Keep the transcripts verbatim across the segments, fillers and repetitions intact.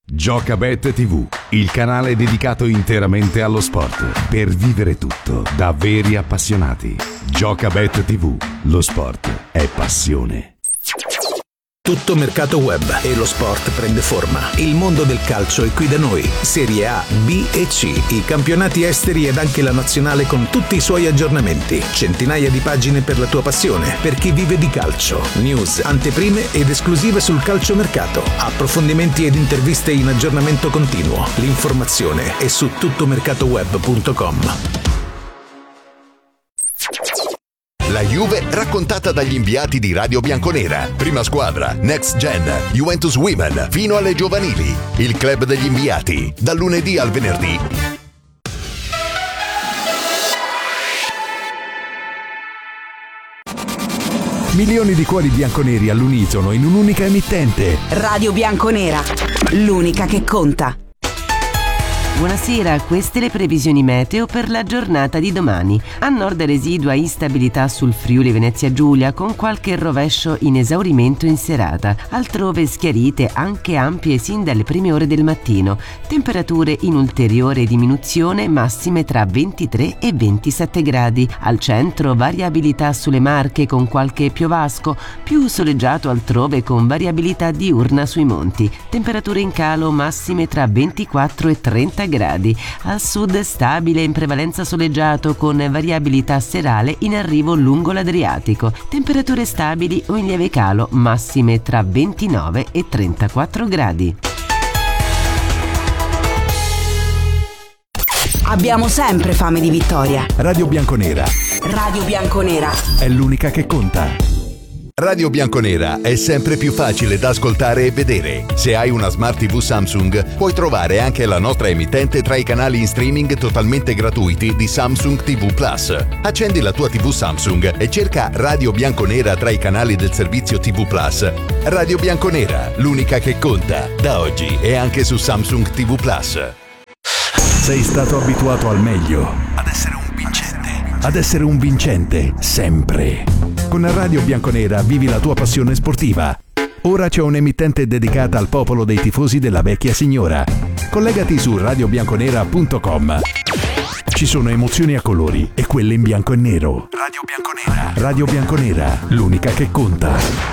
Giocabet tivù, il canale dedicato interamente allo sport, per vivere tutto da veri appassionati. Giocabet tivù, lo sport è passione. Tutto mercato web e lo sport prende forma. Il mondo del calcio è qui da noi. Serie A, B e C, i campionati esteri ed anche la nazionale con tutti i suoi aggiornamenti. Centinaia di pagine per la tua passione, per chi vive di calcio. News, anteprime ed esclusive sul calciomercato. Approfondimenti ed interviste in aggiornamento continuo. L'informazione è su tuttomercatoweb punto com. La Juve raccontata dagli inviati di Radio Bianconera. Prima squadra, Next Gen, Juventus Women, fino alle giovanili. Il club degli inviati, dal lunedì al venerdì. Milioni di cuori bianconeri all'unisono in un'unica emittente. Radio Bianconera, l'unica che conta. Buonasera, queste le previsioni meteo per la giornata di domani. A nord residua instabilità sul Friuli Venezia Giulia con qualche rovescio in esaurimento in serata. Altrove schiarite anche ampie sin dalle prime ore del mattino. Temperature in ulteriore diminuzione, massime tra ventitré e ventisette gradi. Al centro variabilità sulle Marche con qualche piovasco, più soleggiato altrove con variabilità diurna sui monti. Temperature in calo, massime tra ventiquattro e trenta gradi. Al sud stabile in prevalenza soleggiato con variabilità serale in arrivo lungo l'Adriatico. Temperature stabili o in lieve calo, massime tra ventinove e trentaquattro gradi. Abbiamo sempre fame di vittoria. Radio Bianconera Radio Bianconera è l'unica che conta. Radio Bianconera è sempre più facile da ascoltare e vedere. Se hai una Smart tivù Samsung, puoi trovare anche la nostra emittente tra i canali in streaming totalmente gratuiti di Samsung tivù Plus. Accendi la tua tivù Samsung e cerca Radio Bianconera tra i canali del servizio tivù Plus. Radio Bianconera, l'unica che conta. Da oggi è anche su Samsung tivù Plus. Sei stato abituato al meglio, ad essere un vincente, ad essere un vincente sempre. Con Radio Bianconera vivi la tua passione sportiva. Ora c'è un'emittente dedicata al popolo dei tifosi della vecchia signora. Collegati su radio bianconera punto com. Ci sono emozioni a colori e quelle in bianco e nero. Radio Bianconera. Radio Bianconera, l'unica che conta.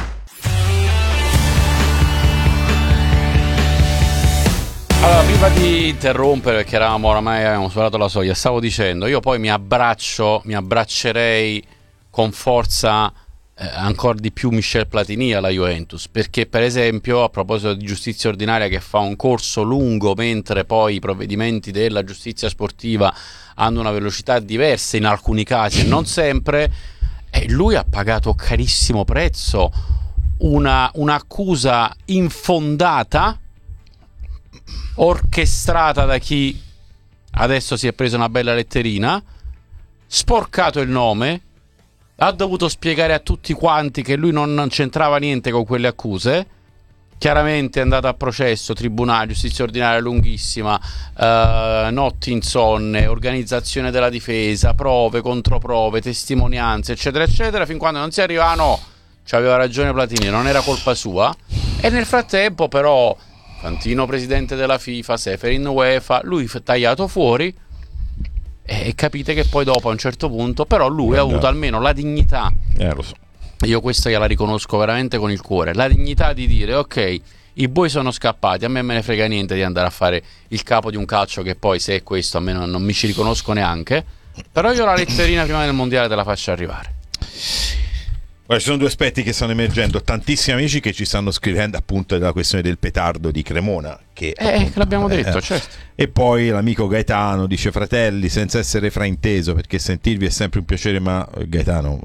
Allora, prima di interrompere, perché eravamo oramai abbiamo superato la soglia, stavo dicendo, io poi mi abbraccio, mi abbraccerei con forza eh, ancora di più Michel Platini alla Juventus, perché per esempio a proposito di giustizia ordinaria che fa un corso lungo mentre poi i provvedimenti della giustizia sportiva hanno una velocità diversa in alcuni casi e non sempre, e lui ha pagato carissimo prezzo una, un'accusa infondata, orchestrata da chi adesso si è preso una bella letterina, sporcato il nome, ha dovuto spiegare a tutti quanti che lui non c'entrava niente con quelle accuse. Chiaramente è andato a processo, tribunale, giustizia ordinaria lunghissima, eh, notti insonne, organizzazione della difesa, prove, controprove, testimonianze, eccetera eccetera, fin quando non si arriva, no, c'aveva ragione Platini, non era colpa sua. E nel frattempo però Fantino presidente della FIFA, Seferin UEFA, lui tagliato fuori. E capite che poi dopo a un certo punto però lui eh, ha avuto no. almeno la dignità, eh, lo so. Io questa gliela riconosco veramente con il cuore, la dignità di dire ok, i buoi sono scappati, a me me ne frega niente di andare a fare il capo di un calcio che poi se è questo a me non, non mi ci riconosco neanche, però io la letterina prima del mondiale te la faccio arrivare. Guarda, ci sono due aspetti che stanno emergendo, tantissimi amici che ci stanno scrivendo appunto della questione del petardo di Cremona che, eh, appunto, che l'abbiamo eh, detto, certo. E poi l'amico Gaetano dice: fratelli, senza essere frainteso, perché sentirvi è sempre un piacere, ma Gaetano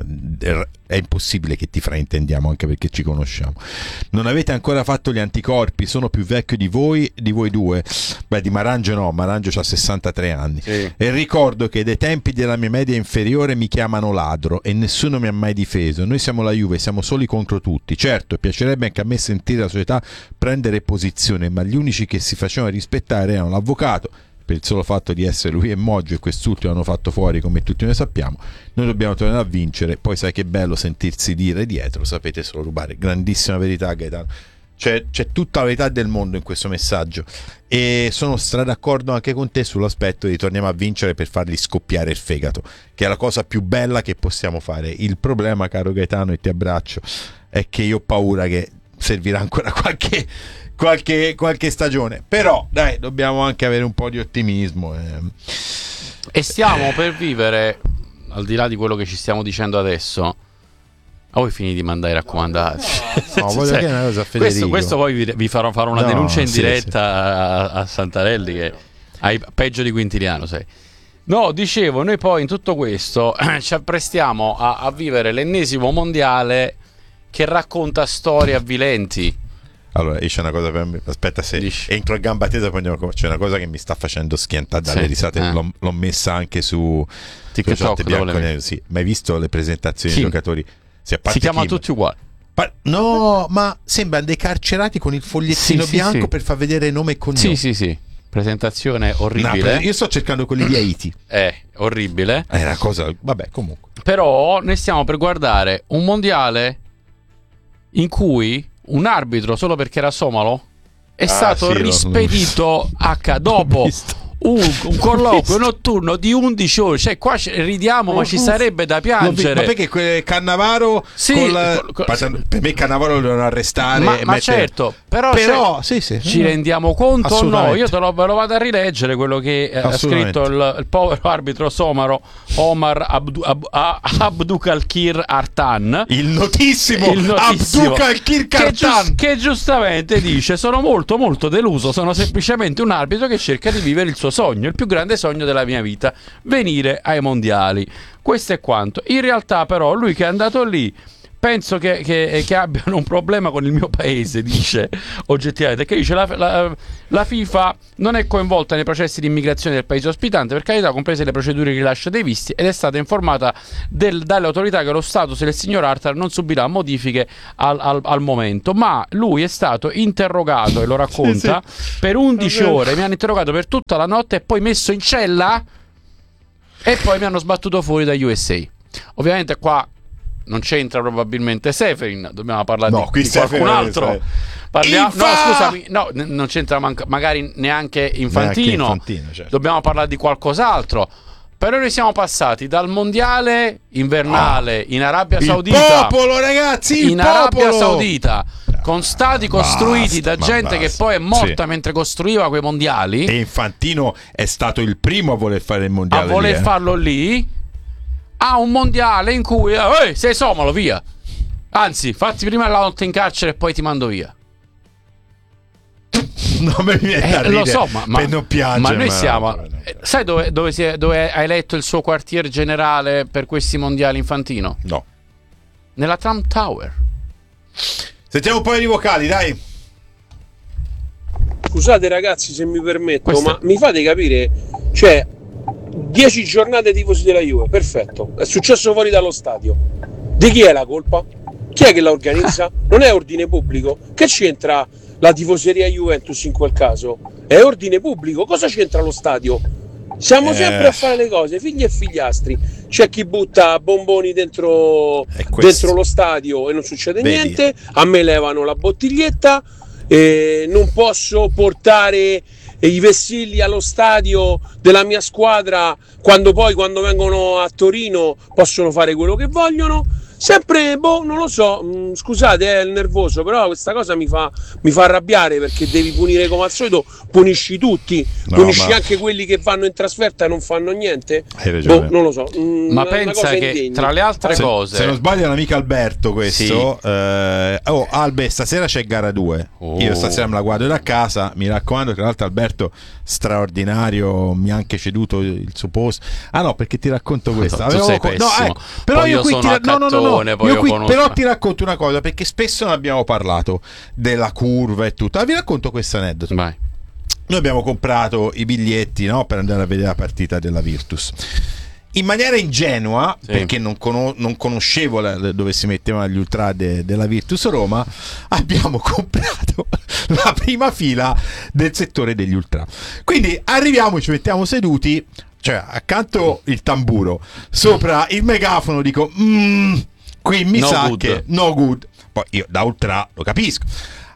è impossibile che ti fraintendiamo, anche perché ci conosciamo. Non avete ancora fatto gli anticorpi, sono più vecchio di voi, di voi due. Beh, di Marangio no, Marangio c'ha sessantatré anni, sì. E ricordo che dai tempi della mia media inferiore mi chiamano ladro e nessuno mi ha mai difeso. Noi siamo la Juve, siamo soli contro tutti. Certo, piacerebbe anche a me sentire la società prendere posizione, ma gli unici che si facevano rispettare erano l'avvocato, per il solo fatto di essere lui e Moggio, e quest'ultimo hanno fatto fuori, come tutti noi sappiamo. Noi dobbiamo tornare a vincere, poi sai che bello sentirsi dire dietro sapete solo rubare. Grandissima verità, Gaetano. C'è, c'è tutta la verità del mondo in questo messaggio e sono stra d'accordo anche con te sull'aspetto di torniamo a vincere per fargli scoppiare il fegato, che è la cosa più bella che possiamo fare. Il problema, caro Gaetano, e ti abbraccio, è che io ho paura che servirà ancora qualche, qualche, qualche stagione, però dai, dobbiamo anche avere un po' di ottimismo e, e stiamo per vivere, al di là di quello che ci stiamo dicendo adesso. A voi finiti di mandare i raccomandati. No, no, voglio dire una cosa a Federico. Questo, questo poi vi, vi farò fare una no, denuncia in sì, diretta sì. A, a Santarelli, che hai peggio di Quintiliano sei. No, dicevo, noi poi in tutto questo ci apprestiamo a, a vivere l'ennesimo mondiale che racconta storie avvilenti. Allora, c'è una cosa per me. Aspetta, se Dici. entro a gamba tesa, poi andiamo. C'è una cosa che mi sta facendo schiantare dalle Sì, risate. eh. L'ho, l'ho messa anche su TikTok, bianco dove le nero. Sì, ma hai visto le presentazioni Kim. dei giocatori? Sì, a parte Si chiamano Kim. tutti uguali. Pa- no, ma sembrano dei carcerati con il fogliettino Sì, sì, bianco sì. per far vedere nome e cognome. Sì, sì, sì. Presentazione No, orribile. pre- io sto cercando quelli di Haiti. È orribile. È una cosa. Vabbè, comunque. Però ne stiamo per guardare un mondiale in cui un arbitro, solo perché era somalo, è Ah, stato sì, l'ho- rispedito H dopo L'ho visto. un, un colloquio visto. notturno di undici ore. Cioè qua ci- ridiamo, ma ci sarebbe da L'ho visto. piangere. Ma perché que- Cannavaro Sì, con la- col- col- Passando- per me Cannavaro lo devono arrestare Ma, e ma mettere- certo, però, però cioè, sì, sì. ci rendiamo conto o no? Assolutamente. Io te lo, ve lo vado a rileggere quello che eh, ha Assolutamente. scritto il, il povero arbitro somaro Omar Abdu, Ab, A- Abdukalkir Artan. il notissimo, Il notissimo. Abdukalkir che, Kartan. gius- che giustamente dice: sono molto molto deluso, sono semplicemente un arbitro che cerca di vivere il suo sogno, il più grande sogno della mia vita, venire ai mondiali. Questo è quanto. In realtà però lui che è andato lì, penso che, che, che abbiano un problema con il mio paese, dice oggettivamente, che dice la, la, la FIFA non è coinvolta nei processi di immigrazione del paese ospitante, per carità, comprese le procedure di rilascio dei visti, ed è stata informata del, dalle autorità che lo status del signor Artar non subirà modifiche al, al, al momento. Ma lui è stato interrogato, e lo racconta, Sì, sì. per undici Vabbè. ore, mi hanno interrogato per tutta la notte e poi messo in cella e poi mi hanno sbattuto fuori da U S A. Ovviamente qua non c'entra probabilmente Seferin, dobbiamo parlare No, di, qui di qualcun Seferin, altro. sai. Parliamo, no, Infa! scusami, no, n- non c'entra manca- magari neanche Infantino. Neanche Infantino, certo. Dobbiamo parlare di qualcos'altro. Però noi siamo passati dal mondiale invernale in Arabia Il Saudita. popolo, ragazzi, il in Arabia popolo! Saudita, con stadi costruiti Basta, da ma gente che basta. poi è morta Sì. mentre costruiva quei mondiali, E Infantino è stato il primo a voler fare il mondiale. a voler lì, eh. farlo lì, a un mondiale in cui eh, sei somalo, via. Anzi, fatti prima la notte in carcere e poi ti mando via. Non mi viene da Eh, lo ridere, so, ma, ma, per non piangere, ma noi ma- siamo. no, eh, Sai dove, dove, si è, dove ha eletto il suo quartier generale per questi mondiali Infantino? No. Nella Trump Tower. Sentiamo un po' di vocali, dai. Scusate ragazzi se mi permetto, Questo- ma mi fate capire, cioè dieci giornate tifosi della Juve, perfetto, è successo fuori dallo stadio. Di chi è la colpa? Chi è che la organizza? Non è ordine pubblico? Che c'entra la tifoseria Juventus in quel caso? È ordine pubblico, cosa c'entra lo stadio? Siamo Eh. sempre a fare le cose, figli e figliastri. C'è chi butta bomboni dentro, È questo. dentro lo stadio e non succede Vedi? niente, a me levano la bottiglietta, eh, non posso portare i vessilli allo stadio della mia squadra quando poi quando vengono a Torino possono fare quello che vogliono. Sempre, boh, non lo so, mh, scusate, è il nervoso, però questa cosa mi fa, mi fa arrabbiare perché devi punire come al solito, punisci tutti, No, punisci ma- anche quelli che vanno in trasferta e non fanno niente. Hai ragione. Boh, non lo so. mh, Ma una- una pensa cosa che indegna. tra le altre Se, cose, se non sbaglio è l'amico Alberto questo. eh, oh Albe, stasera c'è gara due. Oh. Io stasera me la guardo da casa. Mi raccomando che tra l'altro Alberto straordinario, mi ha anche ceduto il suo posto. Ah no, perché ti racconto questo. tu sei co- no, pessimo. ecco, però Poi io io qui sono ti a ra- no, no, no, no. Cattone, poi Io io qui- conosco- però ti racconto una cosa, perché spesso ne abbiamo parlato della curva e tutto. Ah, vi racconto questo aneddoto. vai. Noi abbiamo comprato i biglietti, no, per andare a vedere la partita della Virtus. In maniera ingenua, Sì. perché non, cono- non conoscevo la- dove si mettevano gli ultra de- della Virtus Roma, abbiamo comprato la prima fila del settore degli ultra. Quindi arriviamo, ci mettiamo seduti, cioè accanto il tamburo, sopra il megafono, dico, "Mm, qui mi No sa good." che no good." Poi io da ultra lo capisco.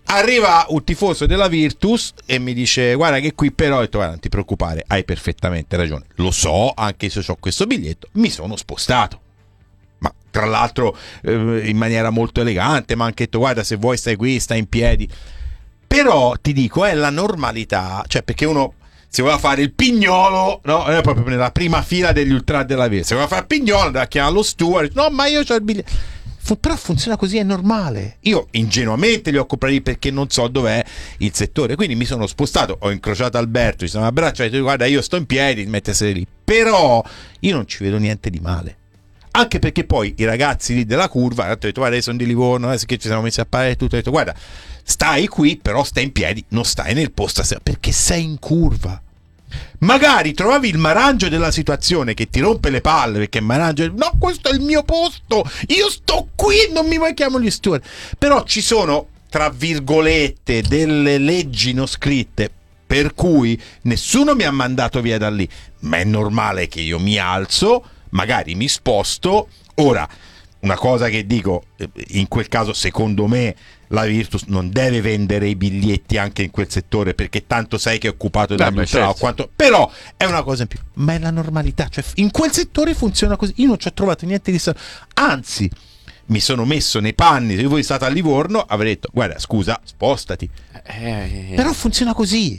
Arriva un tifoso della Virtus e mi dice: guarda che qui però, ho detto, guarda, non ti preoccupare, hai perfettamente ragione, lo so, anche se ho questo biglietto, mi sono spostato. Ma tra l'altro eh, in maniera molto elegante, ma anche detto: guarda, se vuoi stai qui, stai in piedi. Però ti dico, è la normalità, cioè, perché uno si voleva fare il pignolo, no? È proprio nella prima fila degli ultra della Virtus, si voleva fare il pignolo, da chiamare lo steward, no, ma io c'ho il biglietto. Fu, però funziona così, è normale. Io ingenuamente li ho comprati perché non so dov'è il settore, quindi mi sono spostato, ho incrociato Alberto, ci sono abbracciati, ho detto: guarda, io sto in piedi, mettesene lì. Però io non ci vedo niente di male. Anche perché poi i ragazzi lì della curva hanno detto: guarda, io sono di Livorno, adesso che ci siamo messi a parlare tutto, ho detto: guarda, stai qui, però stai in piedi, non stai nel posto, perché sei in curva. Magari trovavi il Marangio della situazione che ti rompe le palle, perché Marangio, no, questo è il mio posto, io sto qui, non mi vuoi chiamare gli steward. Però ci sono, tra virgolette, delle leggi non scritte per cui nessuno mi ha mandato via da lì, ma è normale che io mi alzo, magari mi sposto. Ora, una cosa che dico, in quel caso secondo me la Virtus non deve vendere i biglietti anche in quel settore, perché tanto sai che è occupato dagli ultra, certo. quanto... però è una cosa in più, ma è la normalità, cioè in quel settore funziona così. Io non ci ho trovato niente di strano, anzi mi sono messo nei panni, se voi state a Livorno avrei detto: guarda, scusa, spostati. eh, eh, però funziona così.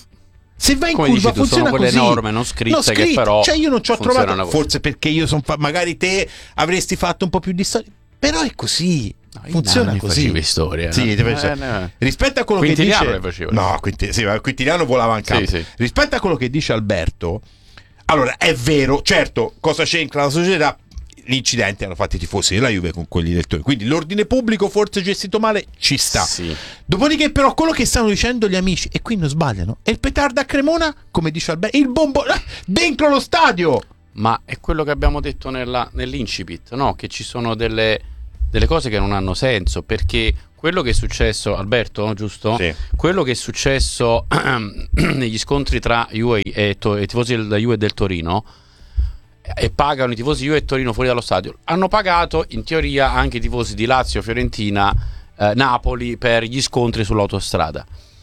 Se vai in come curva dici tu, funziona sono quelle così. norme non scritte, non scritte che però cioè io non ci ho trovato così. Forse perché io sono fa... magari te avresti fatto un po' più di storia, però è così, no, funziona così. Facevi storia, sì, no? eh, no. Rispetto a quello Quintiliano che le dice faceva. no, Quinti... sì, Quintiliano volava in campo. Sì, sì. Rispetto a quello che dice Alberto, allora è vero, certo, cosa c'entra la società? L'incidente hanno fatto i tifosi della Juve con quelli del Torino, quindi l'ordine pubblico forse gestito male ci sta. Sì. Dopodiché però quello che stanno dicendo gli amici, e qui non sbagliano, è il petardo a Cremona, come dice Alberto, il bombo dentro lo stadio. Ma è quello che abbiamo detto nella, nell'incipit, no? Che ci sono delle, delle cose che non hanno senso, perché quello che è successo, Alberto, giusto? Sì. Quello che è successo negli scontri tra Juve e, to- e tifosi della Juve e del Torino, e pagano i tifosi Juve e Torino fuori dallo stadio, hanno pagato in teoria anche i tifosi di Lazio, Fiorentina, eh, Napoli per gli scontri sull'autostrada.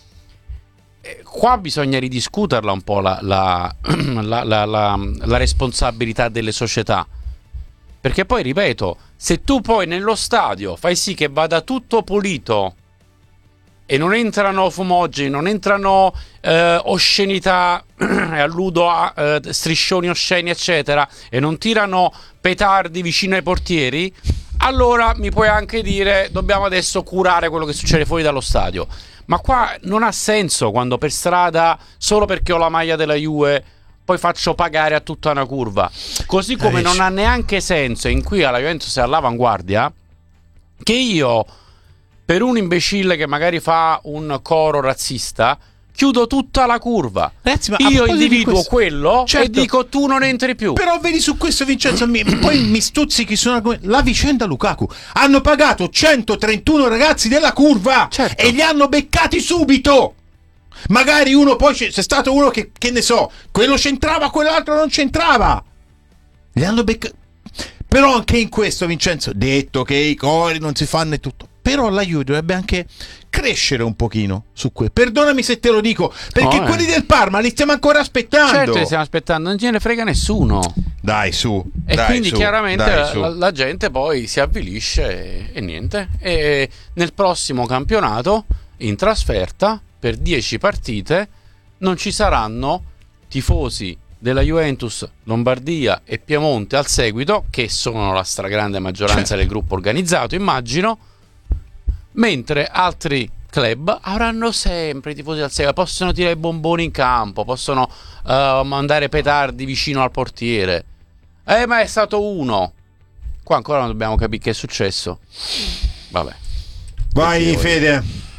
E qua bisogna ridiscuterla un po' la, la, la, la, la, la responsabilità delle società, perché poi ripeto, se tu poi nello stadio fai sì che vada tutto pulito e non entrano fumogeni, non entrano eh, oscenità, alludo a eh, striscioni osceni eccetera, e non tirano petardi vicino ai portieri, allora mi puoi anche dire: dobbiamo adesso curare quello che succede fuori dallo stadio. Ma qua non ha senso, quando per strada, solo perché ho la maglia della Juve, poi faccio pagare a tutta una curva. Così come non ha neanche senso, in cui alla Juventus è all'avanguardia, che io, per un imbecille che magari fa un coro razzista, chiudo tutta la curva. Ragazzi, ma io individuo quello, certo, e dico: tu non entri più. Però vedi, su questo Vincenzo mi, poi mi stuzzichi su una, la vicenda Lukaku. Hanno pagato centotrentuno ragazzi della curva, certo, e li hanno beccati subito. Magari uno poi c'è, c'è stato uno che, che ne so, quello c'entrava, quell'altro non c'entrava. Li hanno beccati. Però anche in questo, Vincenzo, detto che i cori non si fanno e tutto, però la Juve dovrebbe anche crescere un pochino su questo. Perdonami se te lo dico, perché oh, quelli eh. del Parma li stiamo ancora aspettando. Certo li stiamo aspettando, non ce ne frega nessuno. Dai su. E dai, quindi su, chiaramente dai, la, la gente poi si avvilisce e, e niente. E nel prossimo campionato, in trasferta, per dieci partite, non ci saranno tifosi della Juventus, Lombardia e Piemonte al seguito, che sono la stragrande maggioranza, certo, del gruppo organizzato, immagino, mentre altri club avranno sempre i tifosi al seguito, possono tirare i bomboni in campo, possono uh, mandare petardi vicino al portiere. Eh, ma è stato uno. Qua ancora non dobbiamo capire che è successo. Vabbè. Vai Fede.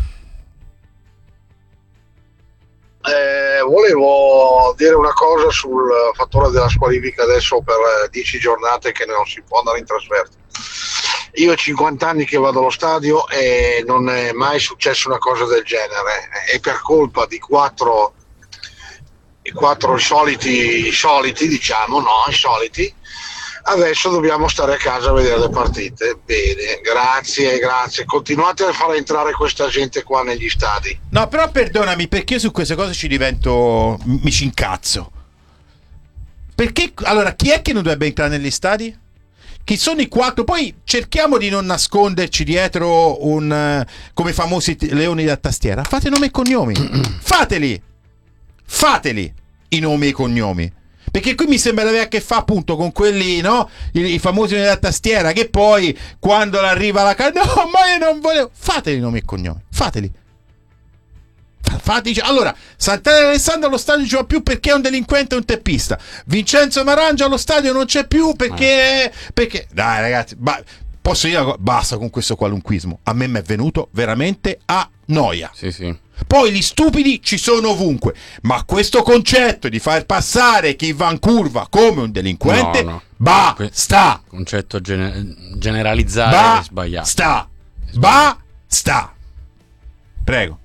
Eh, volevo dire una cosa sul fattore della squalifica adesso per dieci giornate che non si può andare in trasferta. Io ho cinquanta anni che vado allo stadio e non è mai successa una cosa del genere, e per colpa di quattro, i quattro soliti, soliti diciamo, no, i soliti, Adesso dobbiamo stare a casa a vedere le partite. Bene, grazie, grazie. Continuate a far entrare questa gente qua negli stadi. No, però perdonami, perché su queste cose ci divento... mi ci incazzo. Perché, allora, chi è che non dovrebbe entrare negli stadi? Chi sono i quattro? Poi cerchiamo di non nasconderci dietro un... come i famosi leoni da tastiera. Fate nome e cognomi. Fateli! Fateli i nomi e i cognomi. Perché qui mi sembra di avere a che fa appunto con quelli, no? I, i famosi della tastiera, che poi quando arriva la carta, no, ma io non volevo. Fateli i nomi e cognomi, fateli. Fateli. Allora, Sant'Elena Alessandro allo stadio non ci va più perché è un delinquente e un teppista. Vincenzo Marangia allo stadio non c'è più perché. Perché. Dai, ragazzi, ba... posso dire, basta con questo qualunquismo. A me mi è venuto veramente a noia. Sì, sì. Poi gli stupidi ci sono ovunque, ma questo concetto di far passare chi va in curva come un delinquente, no, no. basta. Concetto gene- generalizzare ba- è sbagliato. Sta. Basta. Prego.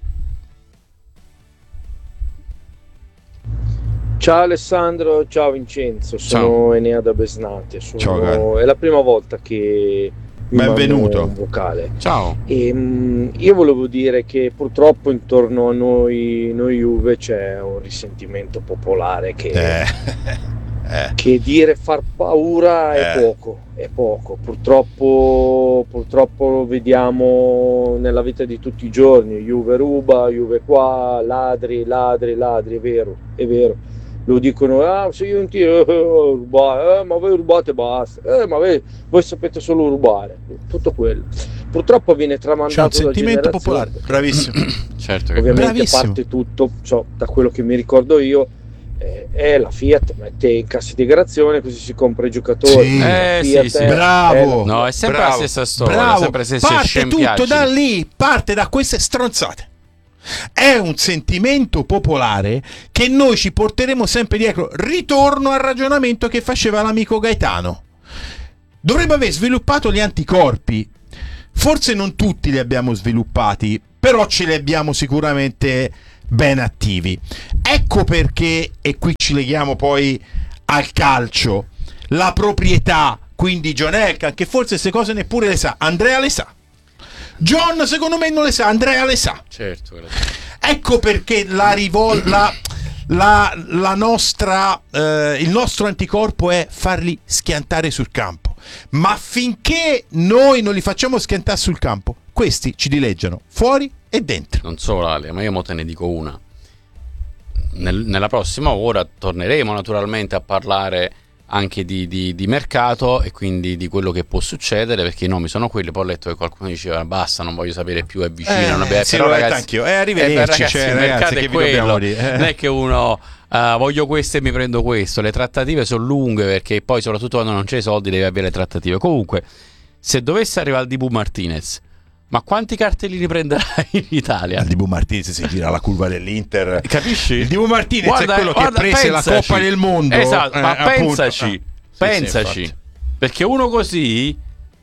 Ciao Alessandro, ciao Vincenzo, sono Ciao. Enea da Besnate. Sono... Ciao, caro. È la prima volta che mi Benvenuto. mando un vocale. Ciao. E, mh, io volevo dire che purtroppo intorno a noi, noi Juve c'è un risentimento popolare che, Eh. eh. che dire far paura è Eh. poco, è poco. Purtroppo, purtroppo lo vediamo nella vita di tutti i giorni. Juve ruba, Juve qua, ladri, ladri, ladri, è vero, è vero. Lo dicono, ah, se io non ti eh, rubare, eh, ma voi rubate basta, eh, ma voi, voi sapete solo rubare, tutto quello. Purtroppo viene tramandato C'è un da sentimento generazioni. popolare. Bravissimo. Certo che Ovviamente Bravissimo. parte tutto, so, da quello che mi ricordo io, eh, è la Fiat mette in cassa integrazione così si compra i giocatori. Sì. Eh, La Fiat sì, sì. è- Bravo. è- No, è sempre Bravo. la stessa storia, Bravo. sempre le stesse Parte scempiaggini. tutto da lì, parte da queste stronzate. È un sentimento popolare che noi ci porteremo sempre dietro. Ritorno al ragionamento che faceva l'amico Gaetano. Dovremmo aver sviluppato gli anticorpi. Forse non tutti li abbiamo sviluppati, però ce li abbiamo sicuramente ben attivi. Ecco perché, e qui ci leghiamo poi al calcio, la proprietà, quindi John Elkann, che forse queste cose neppure le sa, Andrea le sa. John secondo me non le sa, Andrea le sa. Certo. quello- Ecco perché la rivol- la, la, la nostra eh, il nostro anticorpo è farli schiantare sul campo. Ma finché noi non li facciamo schiantare sul campo, questi ci dileggiano fuori e dentro. Non solo Ale, ma io mo te ne dico una. Nel- nella prossima ora torneremo naturalmente a parlare anche di, di, di mercato e quindi di quello che può succedere, perché i nomi sono quelli. Poi ho letto che qualcuno diceva basta, non voglio sapere più, è vicino. Eh, non è- sì, però l'ho letto ragazzi, anch'io. Eh, arrivederci, eh, beh, ragazzi, cioè, il ragazzi, mercato che è vi dobbiamo quello. dire? Eh. Non è che uno uh, voglio questo e mi prendo questo. Le trattative sono lunghe, perché poi soprattutto quando non c'è i soldi devi avere le trattative. Comunque, se dovesse arrivare il Dibu Martinez, ma quanti cartellini prenderà in Italia? Il Dibu Martinez si gira la curva dell'Inter. Capisci? Il Dibu Martinez Guarda, è quello guarda, che prese pensaci. la Coppa del Mondo. Esatto, eh, ma appunto. pensaci, Ah. pensaci, Sì, sì, perché uno così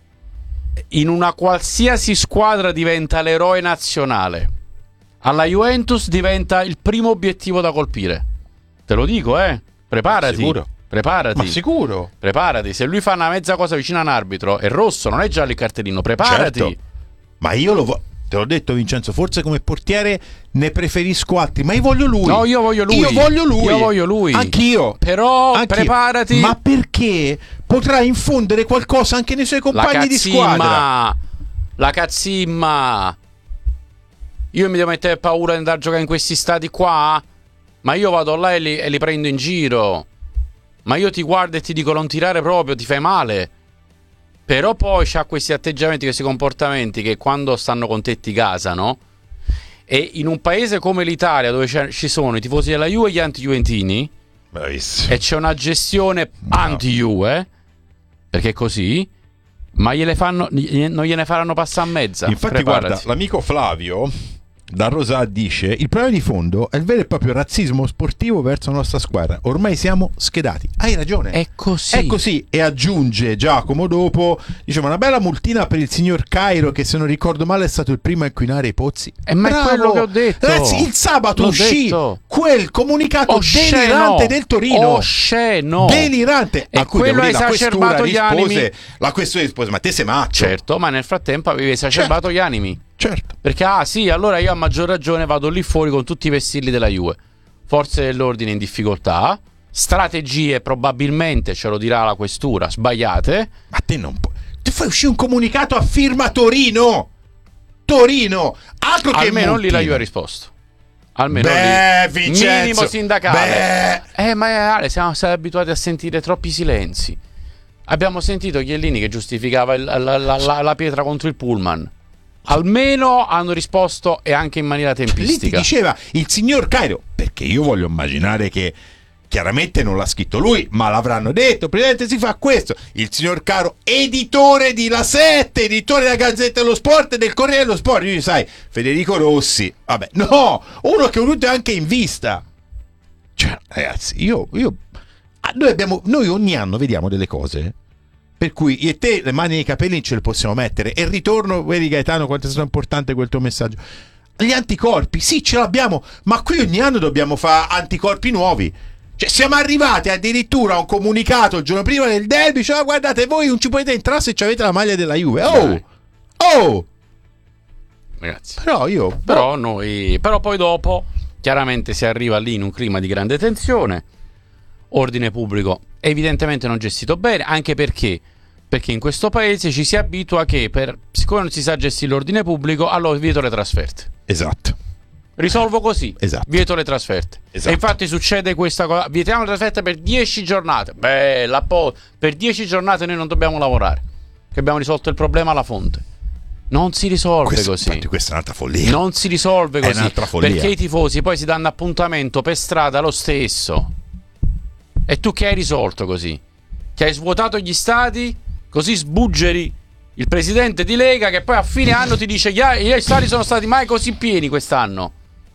in una qualsiasi squadra diventa l'eroe nazionale. Alla Juventus diventa il primo obiettivo da colpire. Te lo dico, eh. Preparati. Sicuro? Preparati. Ma sicuro? Preparati. Se lui fa una mezza cosa vicino a un arbitro, è rosso, non è giallo il cartellino. Preparati. Certo. Ma io lo voglio. Te l'ho detto, Vincenzo, forse come portiere ne preferisco altri, ma io voglio lui. No, io voglio lui. Io voglio lui. Io voglio lui. Anch'io. Però Anch'io. preparati. Ma perché potrà infondere qualcosa anche nei suoi La compagni di squadra. cazzimma. La cazzimma. Io mi devo mettere paura di andare a giocare in questi stati qua? Ma io vado là e li, e li prendo in giro. Ma io ti guardo e ti dico non tirare proprio, ti fai male. Però poi c'ha questi atteggiamenti, questi comportamenti che quando stanno con te ti gasano. E in un paese come l'Italia, dove c'è, ci sono i tifosi della Juve e gli anti-juventini, Bravissimo. e c'è una gestione anti-Juve, perché è così, ma gliele fanno, non gliene faranno passare a mezza. Infatti, Preparati. guarda, l'amico Flavio Da Rosà dice: il problema di fondo è il vero e proprio razzismo sportivo verso la nostra squadra. Ormai siamo schedati. Hai ragione. È così. È così. E aggiunge Giacomo dopo, dice: ma una bella multina per il signor Cairo, che se non ricordo male è stato il primo a inquinare i pozzi. E ma è quello che ho detto. Ragazzi, il sabato L'ho uscì detto. quel comunicato Osceno. delirante del Torino. Osceno. Delirante. E a cui quello ha la esacerbato gli animi. La questione rispose: ma te sei matto? Certo, ma nel frattempo avevi esacerbato certo. gli animi. Certo. Perché ah sì, allora io a maggior ragione vado lì fuori con tutti i vessilli della Juve. Forze dell'ordine in difficoltà, strategie probabilmente, ce lo dirà la questura, sbagliate. Ma te non puoi. Ti fai uscire un comunicato a firma Torino. Torino, altro che almeno multino. Lì la Juve ha risposto. Almeno Beh, lì Vincenzo, minimo sindacale. Beh. Eh, ma Ale, siamo stati abituati a sentire troppi silenzi. Abbiamo sentito Chiellini che giustificava il, la, la, la, la pietra contro il pullman. Almeno hanno risposto, e anche in maniera tempistica. Lì ti diceva il signor Cairo, perché io voglio immaginare che chiaramente non l'ha scritto lui, ma l'avranno detto: Presidente, si fa questo. Il signor Cairo, editore di La sette, editore della Gazzetta dello Sport e del Corriere dello Sport. Io sai, Federico Rossi, vabbè, no, uno che ho avuto anche in vista. Cioè, ragazzi, io, io noi abbiamo, noi ogni anno vediamo delle cose per cui io e te le mani nei capelli ce le possiamo mettere. E ritorno, vedi Gaetano quanto è stato importante quel tuo messaggio. Gli anticorpi, sì, ce l'abbiamo, ma qui ogni anno dobbiamo fare anticorpi nuovi. Cioè siamo arrivati addirittura a un comunicato il giorno prima del derby, cioè guardate, voi non ci potete entrare se avete la maglia della Juve. Oh! Dai. Oh! Ragazzi. Però io... Però noi... Però poi dopo, chiaramente si arriva lì in un clima di grande tensione. Ordine pubblico evidentemente non gestito bene, anche perché perché in questo paese ci si abitua che per siccome non si sa gestire l'ordine pubblico, allora vieto le trasferte. Esatto. Risolvo così. Esatto. Vieto le trasferte. Esatto. E infatti succede questa cosa, vietiamo le trasferte per dieci giornate. Bella, po- per dieci giornate noi non dobbiamo lavorare, che abbiamo risolto il problema alla fonte. Non si risolve questo, così. Infatti questa è un'altra follia. Non si risolve così. È un'altra follia. Perché i tifosi poi si danno appuntamento per strada lo stesso. E tu che hai risolto così? Che hai svuotato gli stadi, così sbuggeri il presidente di Lega che poi a fine anno ti dice gli stadi sono stati mai così pieni quest'anno.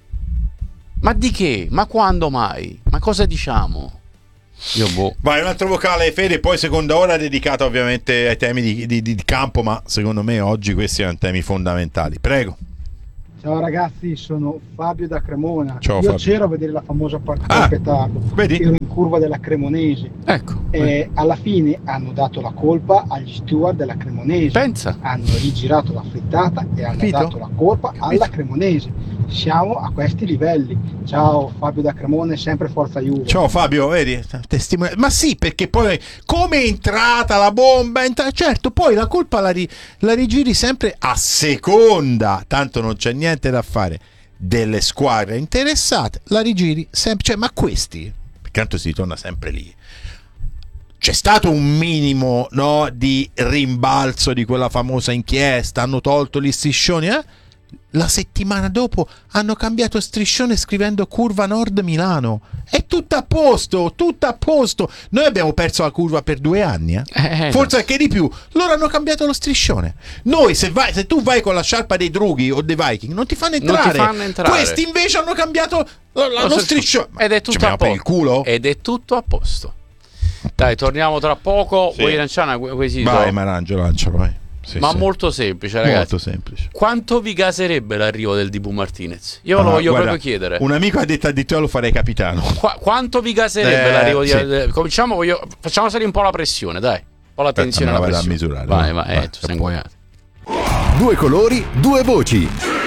Ma di che? Ma quando mai? Ma cosa diciamo? Io boh. Vai, un altro vocale, Fede, poi seconda ora dedicata ovviamente ai temi di, di, di campo, ma secondo me oggi questi erano temi fondamentali. Prego. Ciao ragazzi, sono Fabio da Cremona. Ciao, Io Fabio. c'ero a vedere la famosa partita Ah, a Petardo. vedi? Ero in curva della Cremonese. Ecco. E alla fine hanno dato la colpa agli steward della Cremonese. Pensa. Hanno rigirato la frittata e hanno Capito? dato la colpa Capito? alla Cremonese. Siamo a questi livelli. Ciao Fabio da Cremona, sempre Forza Juve. Ciao Fabio, vedi? Testimone- Ma sì, perché poi come è entrata la bomba, è entrata- certo, poi la colpa la, ri- la rigiri sempre a seconda, tanto non c'è niente da fare, delle squadre interessate, la rigiri sempre, cioè, ma questi, perché tanto si torna sempre lì. C'è stato un minimo, no, di rimbalzo di quella famosa inchiesta, hanno tolto gli striscioni, eh? La settimana dopo hanno cambiato striscione scrivendo curva nord Milano. È tutto a posto, tutto a posto. Noi abbiamo perso la curva per due anni, eh? Eh, Forse anche di più. Loro hanno cambiato lo striscione. Noi se, vai, se tu vai con la sciarpa dei Drughi o dei Viking non ti fanno entrare. Non ti fanno entrare. Questi invece hanno cambiato lo, lo, lo striscione. Ed è tutto Ci a abbiamo per il posto. culo? Ed è tutto a posto. Dai, torniamo tra poco. Sì. Vuoi lanciare una quesito? Vai, ma lancia, lancialo, vai. Sì, Ma sì. molto semplice, ragazzi. Molto semplice. Quanto vi gaserebbe l'arrivo del Dibu Martinez? Io ve lo Ah, voglio guarda, proprio chiedere. Un amico ha detto addirittura lo farei capitano. Qua- quanto vi gaserebbe Eh, l'arrivo di sì. eh, cominciamo, voglio, facciamo salire un po' la pressione, dai. Un po' la tensione me la alla vado a pressione. misurare, Vai, no? vai, Vai, eh, tu sei inguaiato. Due colori, due voci.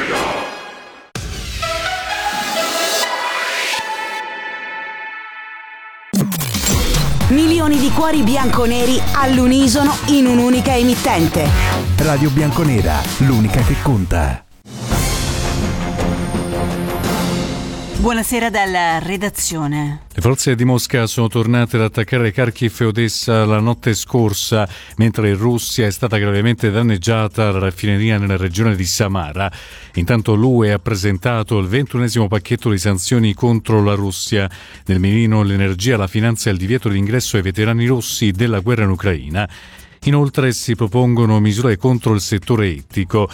Milioni di cuori bianconeri all'unisono in un'unica emittente. Radio Bianconera, l'unica che conta. Buonasera dalla redazione. Le forze di Mosca sono tornate ad attaccare Kharkiv e Odessa la notte scorsa, mentre in Russia è stata gravemente danneggiata la raffineria nella regione di Samara. Intanto l'U E ha presentato il ventunesimo pacchetto di sanzioni contro la Russia. Nel mirino l'energia, la finanza e il divieto di ingresso ai veterani russi della guerra in Ucraina. Inoltre si propongono misure contro il settore ettico.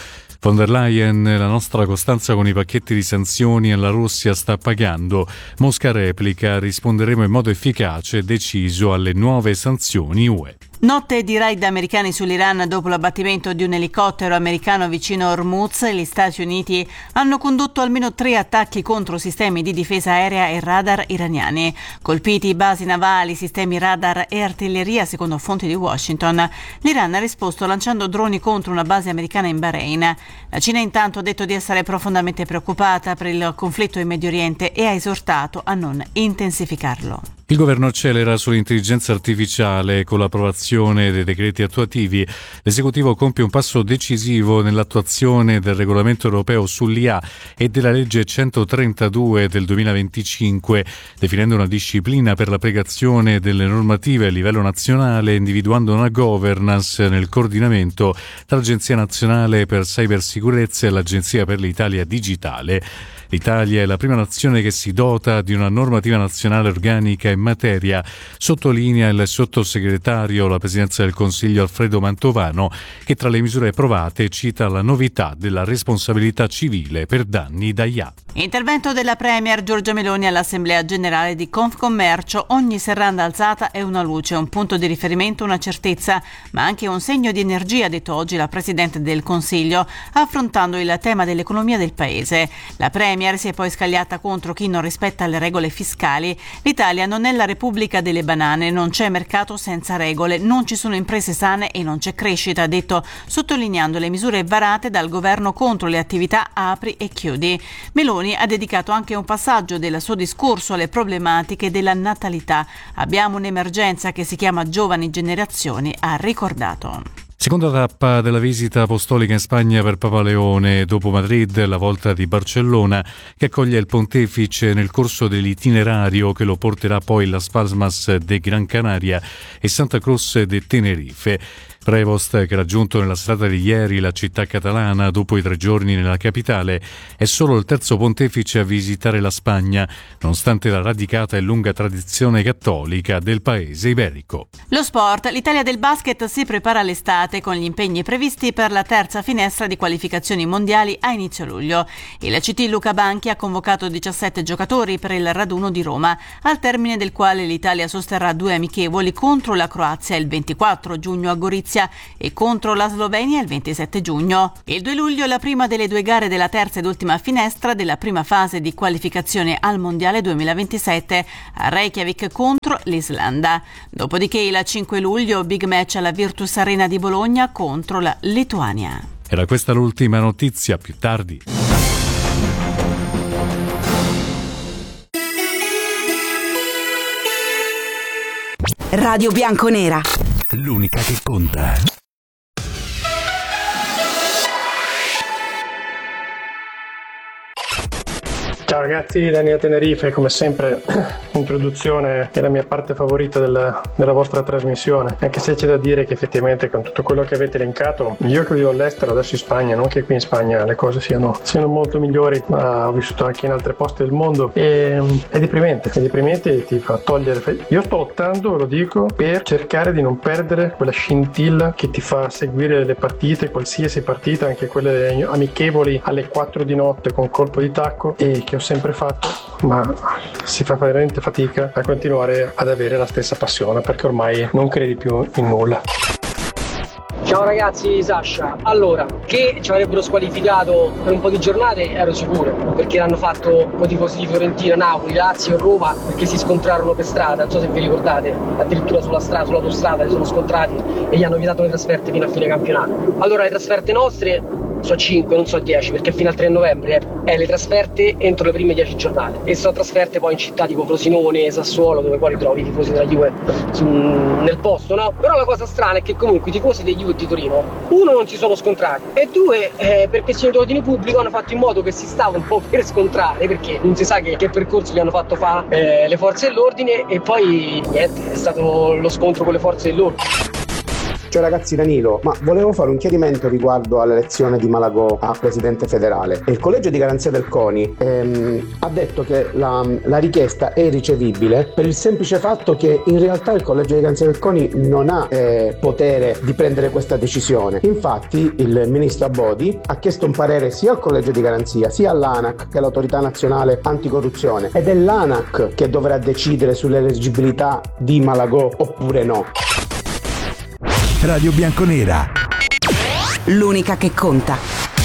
Von der Leyen, la nostra costanza con i pacchetti di sanzioni alla Russia sta pagando. Mosca replica, risponderemo in modo efficace e deciso alle nuove sanzioni U E. Notte di raid americani sull'Iran dopo l'abbattimento di un elicottero americano vicino a Hormuz. Gli Stati Uniti hanno condotto almeno tre attacchi contro sistemi di difesa aerea e radar iraniani. Colpiti basi navali, sistemi radar e artiglieria, secondo fonti di Washington. L'Iran ha risposto lanciando droni contro una base americana in Bahrain. La Cina intanto ha detto di essere profondamente preoccupata per il conflitto in Medio Oriente e ha esortato a non intensificarlo. Il governo accelera sull'intelligenza artificiale con l'approvazione dei decreti attuativi. L'esecutivo compie un passo decisivo nell'attuazione del regolamento europeo sull'I A e della legge centotrentadue del duemilaventicinque, definendo una disciplina per l'applicazione delle normative a livello nazionale, individuando una governance nel coordinamento tra l'Agenzia Nazionale per Cybersicurezza e l'Agenzia per l'Italia Digitale. L'Italia è la prima nazione che si dota di una normativa nazionale organica in materia, sottolinea il sottosegretario alla Presidenza del Consiglio Alfredo Mantovano, che tra le misure approvate cita la novità della responsabilità civile per danni da I A. Intervento della Premier Giorgia Meloni all'Assemblea Generale di Confcommercio. Ogni serranda alzata è una luce, un punto di riferimento, una certezza, ma anche un segno di energia, ha detto oggi la Presidente del Consiglio, affrontando il tema dell'economia del Paese. La Premier si è poi scagliata contro chi non rispetta le regole fiscali. L'Italia non è la Repubblica delle banane, non c'è mercato senza regole, non ci sono imprese sane e non c'è crescita, ha detto, sottolineando le misure varate dal governo contro le attività apri e chiudi. Meloni ha dedicato anche un passaggio del suo discorso alle problematiche della natalità. Abbiamo un'emergenza che si chiama giovani generazioni, ha ricordato. Seconda tappa della visita apostolica in Spagna per Papa Leone, dopo Madrid, la volta di Barcellona, che accoglie il pontefice nel corso dell'itinerario che lo porterà poi Las Palmas de Gran Canaria e Santa Cruz de Tenerife. Prevost, che ha raggiunto nella serata di ieri la città catalana dopo i tre giorni nella capitale, è solo il terzo pontefice a visitare la Spagna, nonostante la radicata e lunga tradizione cattolica del paese iberico. Lo sport. L'Italia del basket si prepara all'estate con gli impegni previsti per la terza finestra di qualificazioni mondiali a inizio luglio. Il C T Luca Banchi ha convocato diciassette giocatori per il raduno di Roma, al termine del quale l'Italia sosterrà due amichevoli contro la Croazia il ventiquattro giugno a Gorizia e contro la Slovenia il ventisette giugno. Il due luglio la prima delle due gare della terza ed ultima finestra della prima fase di qualificazione al Mondiale duemilaventisette a Reykjavik contro l'Islanda. Dopodiché il cinque luglio big match alla Virtus Arena di Bologna contro la Lituania. Era questa l'ultima notizia, più tardi. Radio Bianconera. L'unica che conta. Ciao ragazzi, Daniele Tenerife, come sempre introduzione è la mia parte favorita del, della vostra trasmissione, anche se c'è da dire che effettivamente con tutto quello che avete elencato, io che vivo all'estero, adesso in Spagna, non che qui in Spagna le cose siano, siano molto migliori, ma ho vissuto anche in altri posti del mondo e è deprimente, è deprimente e ti fa togliere. Io sto lottando, lo dico, per cercare di non perdere quella scintilla che ti fa seguire le partite, qualsiasi partita, anche quelle amichevoli alle quattro di notte con colpo di tacco, e che ho sempre fatto, ma si fa veramente fatica a continuare ad avere la stessa passione perché ormai non credi più in nulla. Ciao ragazzi, Sasha. Allora, che ci avrebbero squalificato per un po' di giornate ero sicuro, perché l'hanno fatto con i tifosi di Fiorentina, Napoli, Lazio e Roma, perché si scontrarono per strada, non so se vi ricordate, addirittura sulla strada, sull'autostrada si sono scontrati e gli hanno vietato le trasferte fino a fine campionato. Allora le trasferte nostre so cinque, non so dieci, perché fino al tre novembre eh, le trasferte entro le prime dieci giornate, e sono trasferte poi in città tipo Frosinone, Sassuolo, dove poi ritrovi i tifosi della Juve su, nel posto, no? Però la cosa strana è che comunque i tifosi dei Juve e di Torino, uno, non si sono scontrati, e due, eh, per questioni di ordine pubblico hanno fatto in modo che si stava un po' per scontrare, perché non si sa che, che percorso gli hanno fatto fare eh, le forze dell'ordine, e poi niente, è stato lo scontro con le forze dell'ordine. Ciao ragazzi, Danilo, ma volevo fare un chiarimento riguardo all'elezione di Malagò a presidente federale. Il collegio di garanzia del CONI ehm, ha detto che la, la richiesta è irricevibile per il semplice fatto che in realtà il collegio di garanzia del CONI non ha eh, potere di prendere questa decisione. Infatti il ministro Abodi ha chiesto un parere sia al collegio di garanzia sia all'ANAC, che è l'autorità nazionale anticorruzione, ed è l'ANAC che dovrà decidere sull'eleggibilità di Malagò oppure no. Radio Bianconera, l'unica che conta.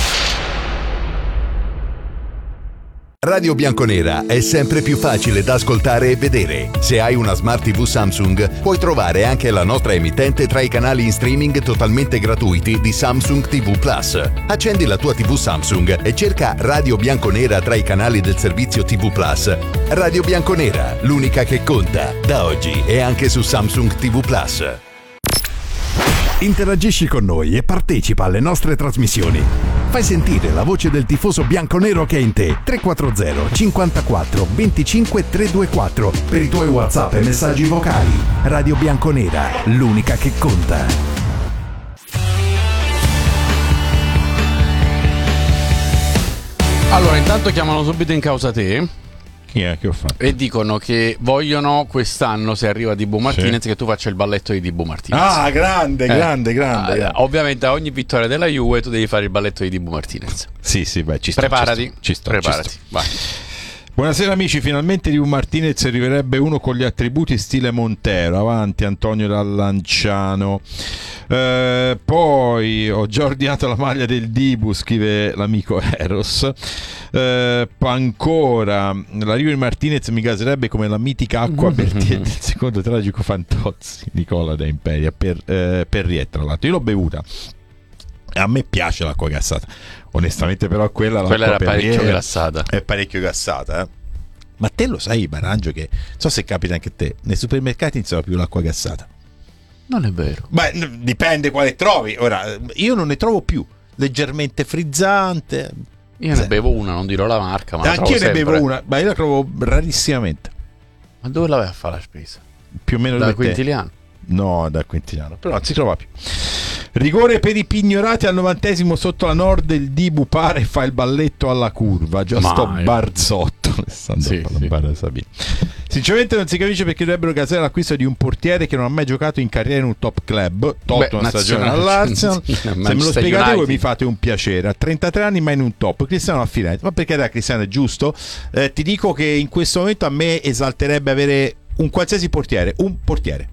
Radio Bianconera è sempre più facile da ascoltare e vedere. Se hai una Smart tivù Samsung, puoi trovare anche la nostra emittente tra i canali in streaming totalmente gratuiti di Samsung tivù Plus. Accendi la tua tivù Samsung e cerca Radio Bianconera tra i canali del servizio tivù Plus. Radio Bianconera, l'unica che conta. Da oggi è anche su Samsung tivù Plus. Interagisci con noi e partecipa alle nostre trasmissioni. Fai sentire la voce del tifoso bianconero che è in te. tre quattro zero cinquantaquattro venticinque trecentoventiquattro per i tuoi WhatsApp e messaggi vocali. Radio Bianconera, l'unica che conta. Allora, intanto chiamano subito in causa te. Chi è che ho fatto? E dicono che vogliono quest'anno, se arriva Dibu Martinez, sì, che tu faccia il balletto di Dibu Martinez. Ah, grande, eh. grande, grande. Ah, ovviamente a ogni vittoria della Juve tu devi fare il balletto di Dibu Martinez. Sì, sì, vai, ci sto. Preparati, ci sto, ci sto, preparati, ci sto. vai. Buonasera amici, finalmente Dibu Martinez arriverebbe uno con gli attributi stile Montero. Avanti Antonio Dall'Anciano. Eh, poi ho già ordinato la maglia del Dibu, scrive l'amico Eros. Eh, ancora l'arrivo di Martinez mi caserebbe come la mitica acqua Bertier del secondo tragico Fantozzi, Nicola da Imperia per, eh, per Riet, tra l'altro. Io l'ho bevuta. A me piace l'acqua gassata, onestamente, però quella, quella era parecchio Perrier gassata. È parecchio gassata, eh? Ma te lo sai, Barangio, che non so se capita anche a te, nei supermercati non si trova più l'acqua gassata. Non è vero. Beh, dipende quale trovi. Ora, io non ne trovo più, leggermente frizzante. Io ne bevo una, non dirò la marca, ma anche io ne bevo una, ma io la trovo rarissimamente. Ma dove la vai a fare la spesa? Più o meno da da Quintiliano? No, da Quintiliano, però non si trova più. Rigore per i pignorati al novantesimo sotto la Nord, il Dibu pare fa il balletto alla curva. Già Ma sto io... Barzotto sì, sì. Sinceramente non si capisce perché dovrebbero casare l'acquisto di un portiere che non ha mai giocato in carriera in un top club, tolto una stagione all'Arsenal. Se me lo spiegate voi mi fate un piacere. A trentatré anni ma in un top. Cristiano a Firenze. Ma perché da Cristiano è giusto? Eh, ti dico che in questo momento a me esalterebbe avere un qualsiasi portiere, un portiere.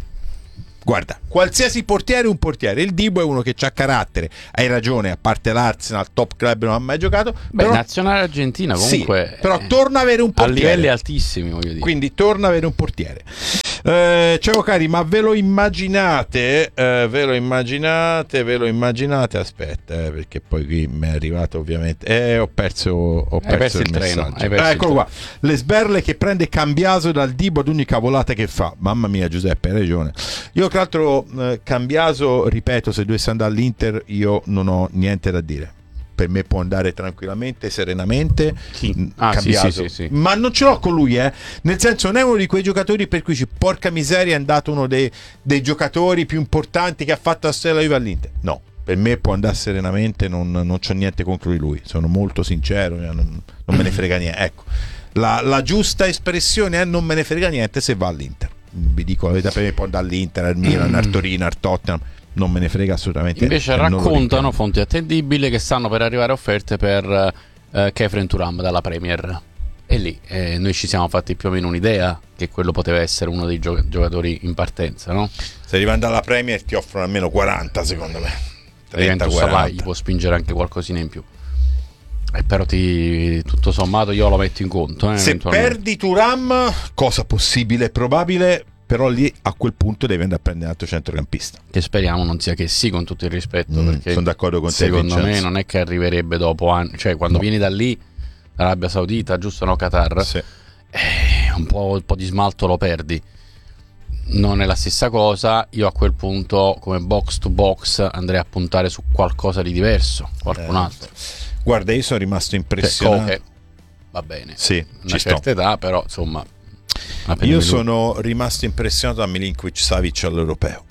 Guarda, qualsiasi portiere è un portiere. Il Dibu è uno che c'ha carattere. Hai ragione, a parte l'Arsenal, top club non ha mai giocato. Beh, però... nazionale argentina comunque. Sì, però torna a avere un portiere. A livelli altissimi, voglio dire. Quindi torna a avere un portiere. Eh, ciao cari, ma ve lo immaginate? Eh, ve lo immaginate? Ve lo immaginate? Aspetta, eh, perché poi qui mi è arrivato ovviamente. Eh, ho perso, ho perso, perso il, il treno. messaggio. Hai perso Eh, eccolo qua. Le sberle che prende Cambiaso dal Dibu ad ogni cavolata che fa. Mamma mia, Giuseppe, hai ragione. Io tra l'altro eh, Cambiaso, ripeto, se dovesse andare all'Inter io non ho niente da dire. Per me può andare tranquillamente, serenamente. Sì. Ah, Cambiaso. sì, sì, sì, sì. Ma non ce l'ho con lui, eh. Nel senso, non è uno di quei giocatori per cui dici, porca miseria, è andato uno dei, dei giocatori più importanti che ha fatto la storia della Juve all'Inter. No, per me può andare serenamente, non, non c'ho niente contro di lui. Sono molto sincero, non, non me ne frega niente. Ecco, la, la giusta espressione è non me ne frega niente se va all'Inter. Vi dico la verità, per me può andare all'Inter, al Milan, al Torino, al Tottenham. Non me ne frega assolutamente. Invece raccontano fonti attendibili che stanno per arrivare offerte per eh, Kefren Turam dalla Premier. E lì eh, noi ci siamo fatti più o meno un'idea che quello poteva essere uno dei gio- giocatori in partenza, no? Se arrivando dalla Premier ti offrono almeno quaranta, secondo me. trenta quaranta. Gli può spingere anche qualcosina in più. E però ti, tutto sommato io lo metto in conto. Eh, Se perdi Turam, cosa possibile e probabile, però lì a quel punto devi andare a prendere un altro centrocampista. Che speriamo non sia che sì, con tutto il rispetto. Mm, perché sono d'accordo con te. Secondo me non è che arriverebbe dopo anni. Cioè quando no. vieni da lì, Arabia Saudita, giusto, no, Qatar, sì. eh, un, po', un po' di smalto lo perdi. Non è la stessa cosa. Io a quel punto come box to box andrei a puntare su qualcosa di diverso, qualcun eh, altro. Guarda, io sono rimasto impressionato. Cioè, va bene, sì, una certa sto. età, però insomma. Io sono rimasto impressionato da Milinkovic Savic all'Europeo.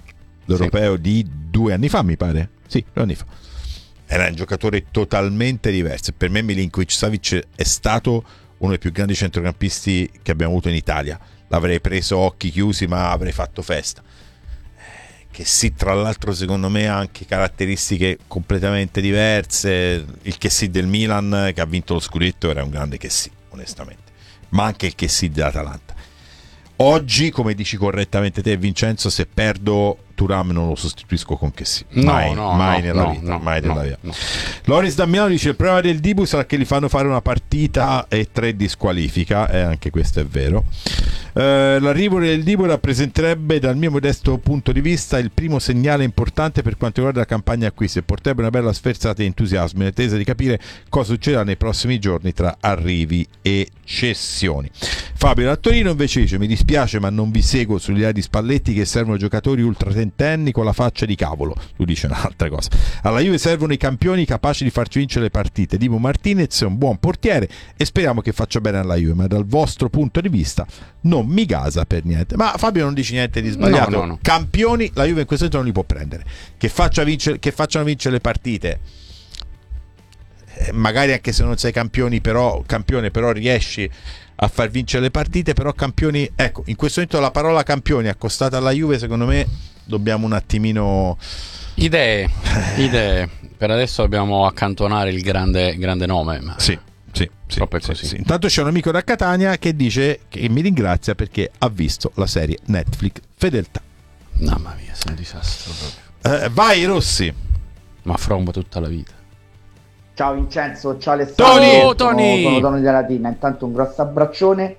l'europeo sì. di due anni fa, mi pare. Sì, due anni fa. Era un giocatore totalmente diverso. Per me Milinkovic-Savic è stato uno dei più grandi centrocampisti che abbiamo avuto in Italia. L'avrei preso occhi chiusi, ma avrei fatto festa. Che sì, tra l'altro secondo me ha anche caratteristiche completamente diverse. Il che sì del Milan, che ha vinto lo scudetto, era un grande che sì, onestamente, ma anche il che sì dell'Atalanta. Oggi, come dici correttamente te, Vincenzo, se perdo Thuram non lo sostituisco con che sì. Mai, no, no, mai no, nella no, vita, no, mai no, nella vita. no. Loris da Milano dice: il problema del Dibu sarà che li fanno fare una partita e tre di squalifica, e anche questo è vero. Eh, l'arrivo del Dibu rappresenterebbe, dal mio modesto punto di vista, il primo segnale importante per quanto riguarda la campagna acquisti e porterebbe una bella sferzata di entusiasmo in attesa di capire cosa succederà nei prossimi giorni tra arrivi e cessioni. Fabio da Torino invece dice: mi dispiace ma non vi seguo sull'idea di Spalletti che servono giocatori ultratentenni con la faccia di cavolo. Lui dice un'altra cosa. Alla Juve servono i campioni capaci di farci vincere le partite. Dibu Martinez è un buon portiere e speriamo che faccia bene alla Juve, ma dal vostro punto di vista non mi gasa per niente. Ma Fabio non dice niente di sbagliato. No, no, no. Campioni la Juve in questo momento non li può prendere. Che, faccia vincere, che facciano vincere le partite, eh, magari anche se non sei campioni, però campione però riesci a far vincere le partite. Però campioni, ecco, in questo momento la parola campioni accostata alla Juve, secondo me dobbiamo un attimino idee idee per adesso dobbiamo accantonare il grande, grande nome, ma sì, sì, sì, proprio sì, così. sì. Intanto c'è un amico da Catania che dice che mi ringrazia perché ha visto la serie Netflix Fedeltà. Mamma mia, sei un disastro proprio. Eh, vai Rossi. Ma fromba tutta la vita. Ciao Vincenzo, ciao Alessandro. Tony, sono, Tony. sono Tony della Latina. Intanto un grosso abbraccione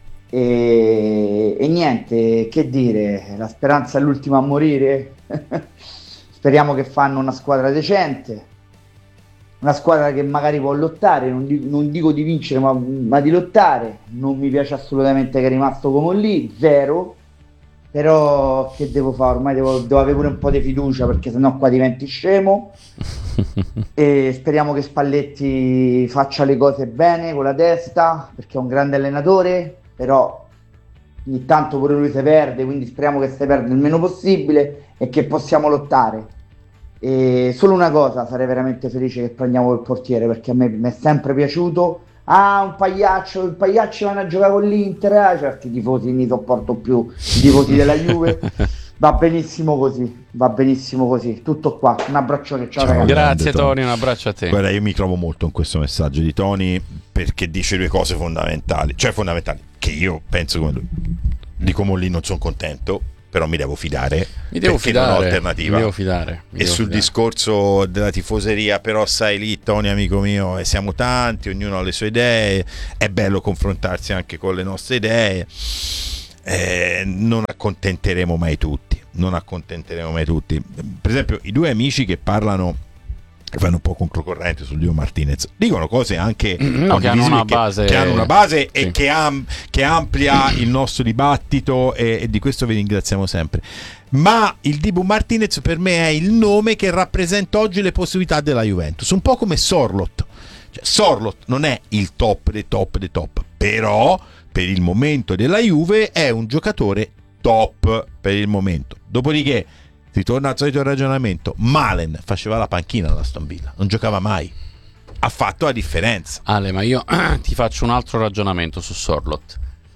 e, e niente, che dire, la speranza è l'ultima a morire. Speriamo che fanno una squadra decente, una squadra che magari può lottare, non dico, non dico di vincere ma, ma di lottare. Non mi piace assolutamente che è rimasto come lì, zero, però che devo fare, ormai devo, devo avere pure un po' di fiducia perché sennò qua diventi scemo. E speriamo che Spalletti faccia le cose bene con la testa perché è un grande allenatore, però ogni tanto pure lui si perde, quindi speriamo che si perda il meno possibile e che possiamo lottare. E solo una cosa, sarei veramente felice che prendiamo il portiere perché a me mi è sempre piaciuto. Ah, un pagliaccio, i pagliacci vanno a giocare con l'Inter, ah, certi tifosi non li sopporto più, i tifosi della Juve. Va benissimo così, va benissimo così, tutto qua, un abbraccione, ciao, ciao ragazzi. Grazie Tony, un abbraccio a te. Guarda, io mi trovo molto in questo messaggio di Tony perché dice due cose fondamentali, cioè fondamentali, che io penso come lui. Di Comolli non sono contento, però mi devo fidare, mi devo perché fidare, non ho alternativa. Mi devo fidare, mi e devo sul fidare. discorso della tifoseria, però sai lì Tony amico mio, e siamo tanti, ognuno ha le sue idee, è bello confrontarsi anche con le nostre idee. Eh, non accontenteremo mai tutti, non accontenteremo mai tutti. Per esempio i due amici che parlano, che fanno un po' controcorrente sul Dibu Martinez, dicono cose anche no, che, hanno una, che, base, che hanno una base sì. e che, am, che amplia il nostro dibattito e, e di questo vi ringraziamo sempre. Ma il Dibu Martinez per me è il nome che rappresenta oggi le possibilità della Juventus, un po' come Sorloth. Cioè, Sorloth non è il top dei top dei top, però per il momento della Juve è un giocatore top per il momento. Dopodiché si torna al solito ragionamento: Malen faceva la panchina alla Aston Villa, non giocava mai, ha fatto la differenza. Ale, ma io ti faccio un altro ragionamento su Sorloth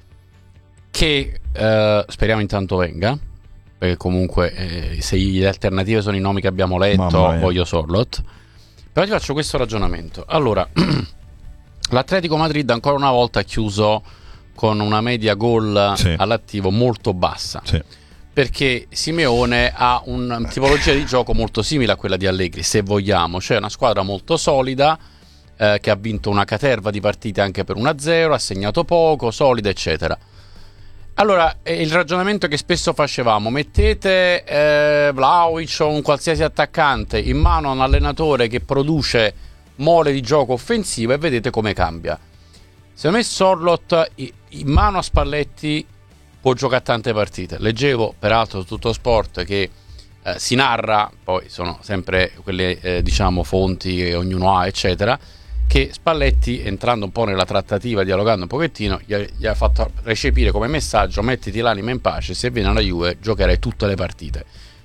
che eh, speriamo intanto venga, perché comunque eh, se le alternative sono i nomi che abbiamo letto, voglio Sorloth. Però ti faccio questo ragionamento. Allora, l'Atletico Madrid ancora una volta ha chiuso con una media gol sì. all'attivo molto bassa, sì. perché Simeone ha una tipologia di gioco molto simile a quella di Allegri, se vogliamo, cioè una squadra molto solida eh, che ha vinto una caterva di partite anche per uno a zero, ha segnato poco, solida eccetera. Allora, eh, il ragionamento che spesso facevamo: mettete eh, Vlahovic o un qualsiasi attaccante in mano a un allenatore che produce mole di gioco offensivo e vedete come cambia. Secondo me Sorloth in mano a Spalletti può giocare tante partite. Leggevo peraltro su Tutto Sport che eh, si narra, poi sono sempre quelle eh, diciamo fonti che ognuno ha eccetera, che Spalletti, entrando un po' nella trattativa, dialogando un pochettino, gli ha, gli ha fatto recepire come messaggio: mettiti l'anima in pace, se viene alla Juve giocherai tutte le partite.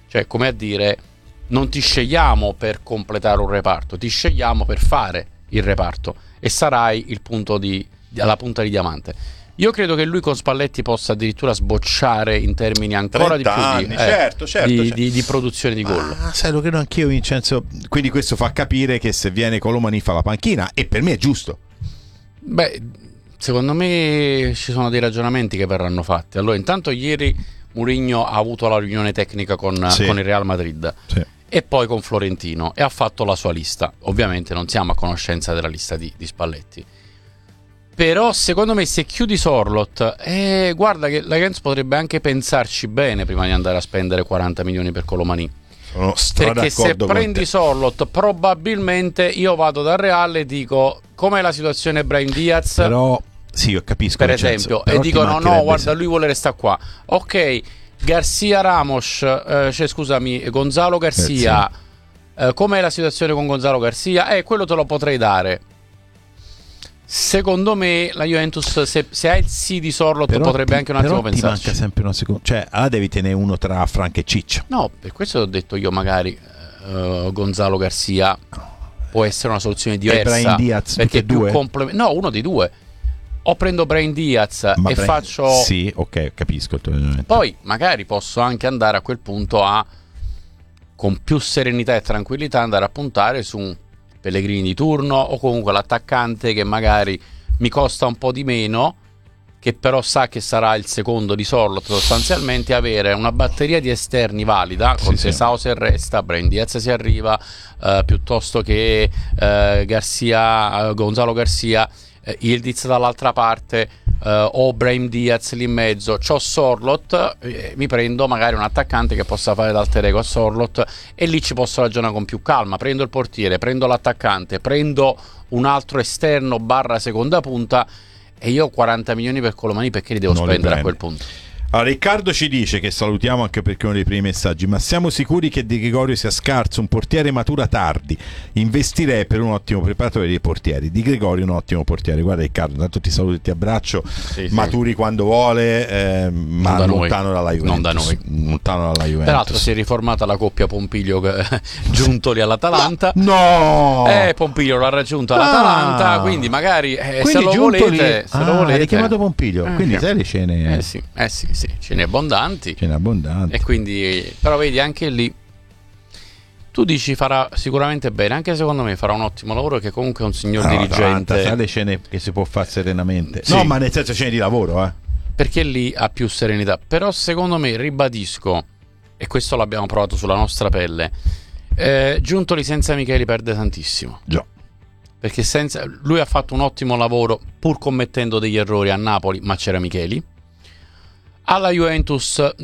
Cioè, come a dire, non ti scegliamo per completare un reparto, ti scegliamo per fare il reparto e sarai il punto di, alla punta di diamante. Io credo che lui con Spalletti possa addirittura sbocciare in termini ancora di più anni, di, eh, certo, certo, di, certo. Di, di produzione di gol. Ah, sai, lo credo anch'io, Vincenzo. Quindi questo fa capire che se viene Colomani fa la panchina, e per me è giusto. Beh, secondo me ci sono dei ragionamenti che verranno fatti. Allora, intanto ieri Mourinho ha avuto la riunione tecnica con, sì. con il Real Madrid, sì. e poi con Florentino, e ha fatto la sua lista. Ovviamente non siamo a conoscenza della lista di, di Spalletti. Però secondo me se chiudi Sorloth, eh, guarda che la Juventus potrebbe anche pensarci bene prima di andare a spendere quaranta milioni per Colomani. Sono Perché se prendi Sorloth, probabilmente io vado dal Real e dico com'è la situazione Brahim Diaz. Però sì, io capisco, per Vincenzo, esempio, però e dicono no, guarda, se... lui vuole restare qua. Ok, Garcia Ramos, eh, cioè scusami, Gonzalo Garcia. Eh, eh, com'è la situazione con Gonzalo Garcia? Eh, quello te lo potrei dare. Secondo me la Juventus, se, se ha il sì di Sorloth, però potrebbe ti, anche un attimo però pensarci. Ti manca sempre una seconda, cioè ah, devi tenere uno tra Frank e Ciccio. No, per questo ho detto io magari uh, Gonzalo Garcia può essere una soluzione diversa. E Brahim Diaz, perché è più due? complemento. No, uno dei due. O prendo Brahim Diaz Ma e Brahim... faccio. Sì, ok, capisco il tuo ragionamento. Poi magari posso anche andare a quel punto a, con più serenità e tranquillità, andare a puntare su un Pellegrini di turno, o comunque l'attaccante che magari mi costa un po' di meno, che però sa che sarà il secondo di Sorloth, sostanzialmente avere una batteria di esterni valida, con sì, Sesao sì. se resta, Brahim Diaz si arriva, eh, piuttosto che eh, Garcia, eh, Gonzalo Garcia, eh, Yildiz dall'altra parte, eh, o Brahim Diaz lì in mezzo. C'ho Sorloth, eh, mi prendo magari un attaccante che possa fare d'alter ego a Sorloth, e lì ci posso ragionare con più calma. Prendo il portiere, prendo l'attaccante, prendo un altro esterno barra seconda punta, e io ho quaranta milioni per Colomani, perché li devo Non spendere li a quel punto? Allora, Riccardo ci dice, che salutiamo anche perché è uno dei primi messaggi: ma siamo sicuri che Di Gregorio sia scarso? Un portiere matura tardi. Investirei per un ottimo preparatore dei portieri. Di Gregorio è un ottimo portiere. Guarda Riccardo, intanto ti saluto e ti abbraccio. Sì, maturi sì. quando vuole, eh, ma da lontano noi. dalla Juventus. Non da noi. Lontano dalla Juventus. Peraltro si è riformata la coppia Pompiglio Giuntoli all'Atalanta. No! Eh, Pompiglio l'ha raggiunto all'Atalanta, Ah. quindi magari eh, Quindi se lo Giuntoli... volete, se ah, lo volete. hai chiamato Pompiglio, Eh, quindi sì. sai le scene. Eh sì, eh sì, sì, ce ne abbondanti. Ce n'è abbondanti. E quindi, però vedi, anche lì tu dici farà sicuramente bene, anche secondo me farà un ottimo lavoro, che comunque è un signor No, dirigente. Atalanta, sai le scene che si può fare serenamente. Sì. No, ma nel senso scene di lavoro, eh. Perché lì ha più serenità. Però secondo me, ribadisco, e questo l'abbiamo provato sulla nostra pelle, eh, Giuntoli senza Micheli perde tantissimo. Già. Perché senza lui ha fatto un ottimo lavoro, pur commettendo degli errori a Napoli, ma c'era Micheli. Alla Juventus